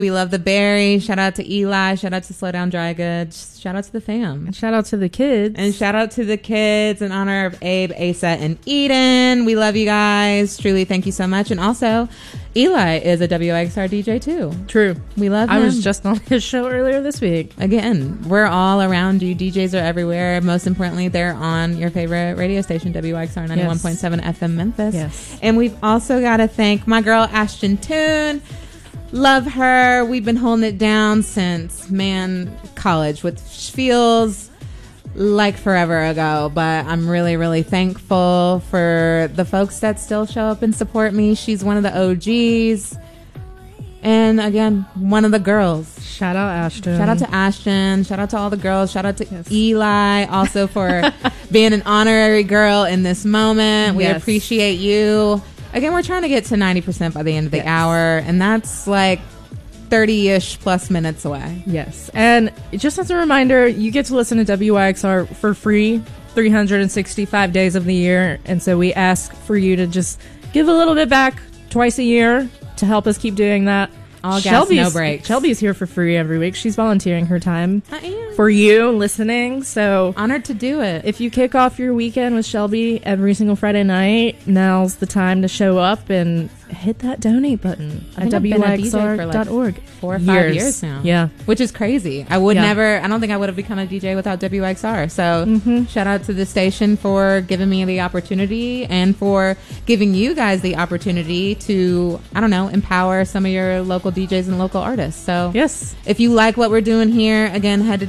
We love the berry. Shout out to Eli. Shout out to Slow Down Dry Goods. Shout out to the fam. And shout out to the kids. And shout out to the kids in honor of Abe, Asa, and Eden. We love you guys. Truly, thank you so much. And also, Eli is a WXR DJ too. True. We love him. I was just on his show earlier this week. Again, we're all around you. DJs are everywhere. Most importantly, they're on your favorite radio station, WXR 91.7 FM Memphis. Yes. And we've also got to thank my girl, Ashton Toon. Love her. We've been holding it down since, college, which feels like forever ago. But I'm really, really thankful for the folks that still show up and support me. She's one of the OGs. And again, one of the girls. Shout out Ashton. Shout out to Ashton. Shout out to all the girls. Shout out to Eli also for being an honorary girl in this moment. We appreciate you. Again, we're trying to get to 90% by the end of the hour, and that's like 30-ish plus minutes away. Yes. And just as a reminder, you get to listen to WYXR for free 365 days of the year. And so we ask for you to just give a little bit back twice a year to help us keep doing that. All gas, no breaks. Shelby's here for free every week. She's volunteering her time I am. For you listening. So honored to do it. If you kick off your weekend with Shelby every single Friday night, now's the time to show up and hit that donate button at WYXR.org. Like 4 or 5 years now. Yeah. Which is crazy. I don't think I would have become a DJ without WXR. So shout out to the station for giving me the opportunity and for giving you guys the opportunity to, empower some of your local DJs and local artists. So yes, if you like what we're doing here, again, head to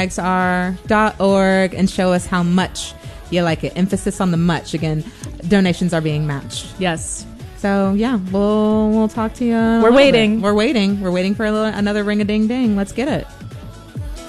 WYXR.org and show us how much you like it. Emphasis on the much. Again, donations are being matched. Yes. So yeah, we'll talk to you. We're waiting. We're waiting for another ring a ding ding. Let's get it.